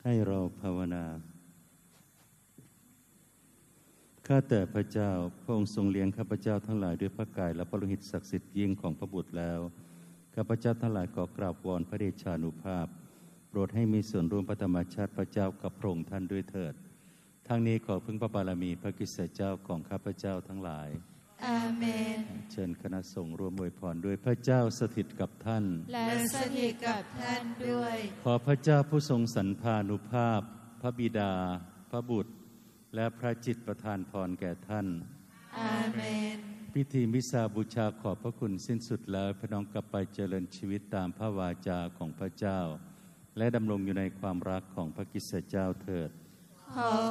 ให้เราภาวนาข้าแต่พระเจ้าพระองค์ทรงเลี้ยงข้าพเจ้าทั้งหลายด้วยพระกายและพระโลหิตศักดิ์สิทธิ์ยิ่งของพระบุตรแล้วข้าพเจ้าทั้งหลายขอกราบวอนพระเดชานุภาพโปรดให้มีส่วนร่วมพระธรรมชาติพระเจ้ากับพระองค์ท่านด้วยเถิดทั้งนี้ขอพึ่งพระบารมีพระกิตติเจ้าของข้าพเจ้าทั้งหลายอาเมนเชิญคณะสงฆ์ร่วมอวยพรด้วยพระเจ้าสถิตกับท่านและสถิตกับท่านด้วยขอพระเจ้าผู้ทรงสรรพานุภาพพระบิดาพระบุตรและพระจิตประทานพรแก่ท่านอาเมนพิธีมิสาบูชาขอบพระคุณสิ้นสุดแล้วพี่น้องกลับไปเจริญชีวิตตามพระวาจาของพระเจ้าและดำรงอยู่ในความรักของพระคริสตเจ้าเถิด